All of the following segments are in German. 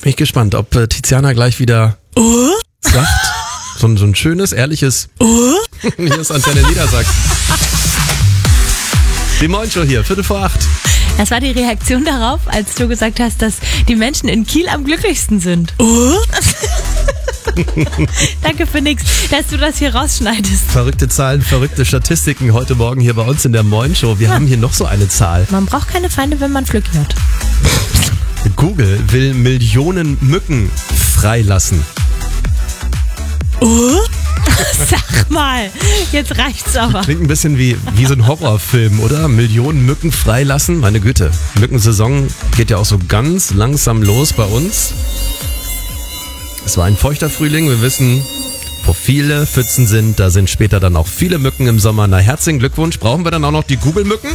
Bin ich gespannt, ob Tiziana gleich wieder sagt. So ein schönes, ehrliches Hier ist Antenne Niedersachsen. Die Morgenshow hier, 7:45. Das war die Reaktion darauf, als du gesagt hast, dass die Menschen in Kiel am glücklichsten sind. Danke für nix, dass du das hier rausschneidest. Verrückte Zahlen, verrückte Statistiken heute Morgen hier bei uns in der Morgenshow. Wir haben hier noch so eine Zahl. Man braucht keine Feinde, wenn man Flöcki hat. Google will Millionen Mücken freilassen. Sag mal, jetzt reicht's aber. Klingt ein bisschen wie so ein Horrorfilm, oder? Millionen Mücken freilassen. Meine Güte, Mückensaison geht ja auch so ganz langsam los bei uns. Es war ein feuchter Frühling. Wir wissen, wo viele Pfützen sind, da sind später dann auch viele Mücken im Sommer. Na, herzlichen Glückwunsch. Brauchen wir dann auch noch die Google-Mücken?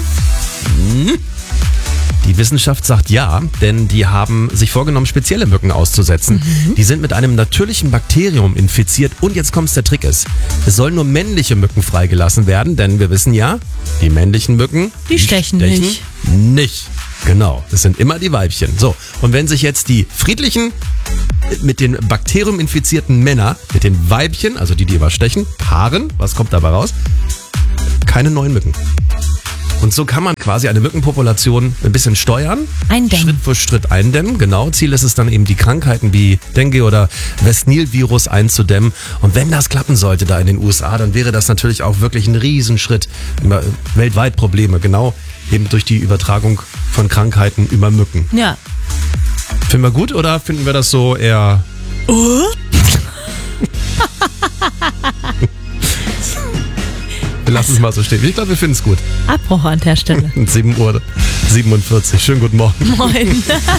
Die Wissenschaft sagt ja, denn die haben sich vorgenommen, spezielle Mücken auszusetzen. Die sind mit einem natürlichen Bakterium infiziert und jetzt kommt's, der Trick ist, es sollen nur männliche Mücken freigelassen werden, denn wir wissen ja, die männlichen Mücken, Die stechen nicht. Nicht. Genau, das sind immer die Weibchen. So, und wenn sich jetzt die friedlichen, mit den Bakterium infizierten Männer, mit den Weibchen, also die überstechen, paaren, was kommt dabei raus? Keine neuen Mücken. Und so kann man quasi eine Mückenpopulation ein bisschen steuern. Eindämmen. Schritt für Schritt eindämmen, genau. Ziel ist es dann eben, die Krankheiten wie Dengue oder West-Nil-Virus einzudämmen. Und wenn das klappen sollte da in den USA, dann wäre das natürlich auch wirklich ein Riesenschritt. Weltweit Probleme, genau eben durch die Übertragung von Krankheiten über Mücken. Ja. Finden wir gut oder finden wir das so eher... Wir lassen es mal so stehen. Ich glaube, wir finden es gut. Abbruch an der Stelle. 7:47 Uhr. Schönen guten Morgen. Moin.